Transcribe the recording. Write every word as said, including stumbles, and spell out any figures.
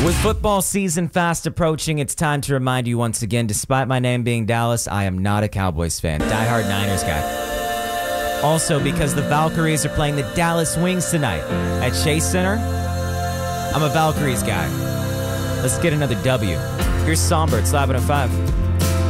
With football season fast approaching, it's time to remind you once again, despite my name being Dallas, I am not a Cowboys fan. Diehard Niners guy. Also, because the Valkyries are playing the Dallas Wings tonight at Chase Center, I'm a Valkyries guy. Let's get another W. Here's Songbirds, live at five.